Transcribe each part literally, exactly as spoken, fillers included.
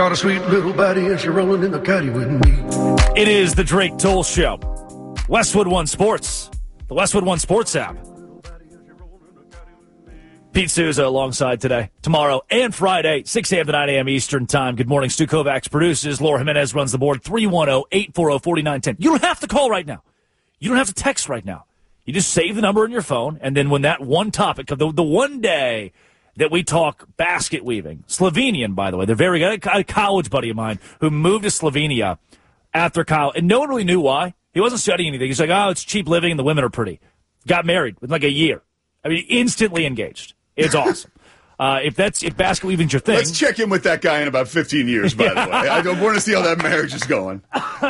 got a sweet little baddie and she's rolling in the caddy with me. It is the Drake Toll Show. Westwood One Sports. The Westwood One Sports app. Pete Souza alongside today, tomorrow, and Friday, six a.m. to nine a.m. Eastern Time. Good morning. Stu Kovacs produces. Laura Jimenez runs the board. three one zero, eight four zero, four nine one zero. You don't have to call right now. You don't have to text right now. You just save the number in your phone, and then when that one topic, the, the one day that we talk basket weaving, Slovenian, by the way, they're very good. A college buddy of mine who moved to Slovenia after college, and no one really knew why. He wasn't studying anything. He's like, oh, it's cheap living and the women are pretty. Got married within like a year. I mean, instantly engaged. It's awesome. Uh, if that's if basket weaving's your thing. Let's check in with that guy in about fifteen years, by yeah. the way. I don't want to see how that marriage is going.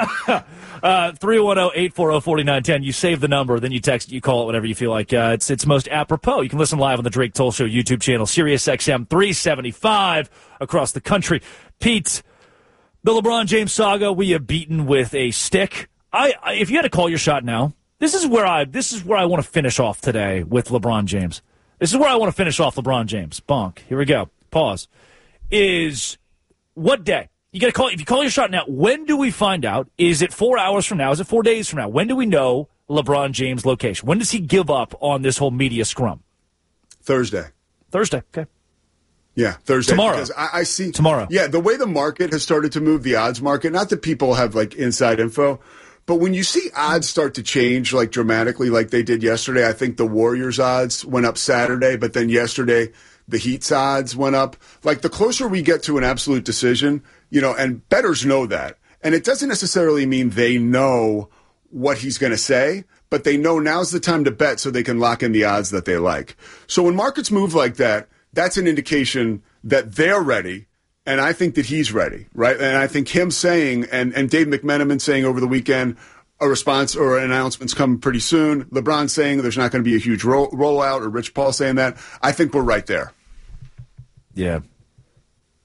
uh, three one zero, eight four zero, four nine one zero. You save the number, then you text, you call it, whatever you feel like. Uh, it's it's most apropos. You can listen live on the Drake Toll Show YouTube channel, Sirius X M three seventy-five across the country. Pete, the LeBron James saga, we have beaten with a stick. I, I if you had to call your shot now, this is where I this is where I want to finish off today with LeBron James. This is where I want to finish off LeBron James. Bonk. Here we go. Pause. Is what day? You got to call. If you call your shot now, when do we find out? Is it four hours from now? Is it four days from now? When do we know LeBron James' location? When does he give up on this whole media scrum? Thursday. Thursday. Okay. Yeah, Thursday. Tomorrow. Because I, I see. Tomorrow. Yeah, the way the market has started to move, the odds market, not that people have like inside info, but when you see odds start to change like dramatically like they did yesterday, I think the Warriors odds went up Saturday, but then yesterday the Heat's odds went up. Like the closer we get to an absolute decision, you know, and bettors know that. And it doesn't necessarily mean they know what he's going to say, but they know now's the time to bet so they can lock in the odds that they like. So when markets move like that, that's an indication that they're ready. And I think that he's ready, right? And I think him saying, and, and Dave McMenamin saying over the weekend, a response or an announcement's coming pretty soon. LeBron saying there's not going to be a huge roll, rollout, or Rich Paul saying that. I think we're right there. Yeah.